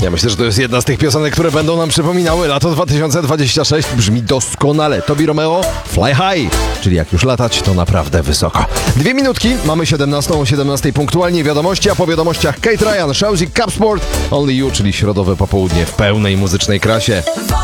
Ja myślę, że to jest jedna z tych piosenek, które będą nam przypominały lato 2026. Brzmi doskonale. Tobi Romeo, Fly High, czyli jak już latać, to naprawdę wysoko. 2 minutki, mamy 17 o 17 punktualnie wiadomości, a po wiadomościach Kate Ryan, Shawzy, Cup Sport, Only You, czyli środowe popołudnie w pełnej muzycznej krasie.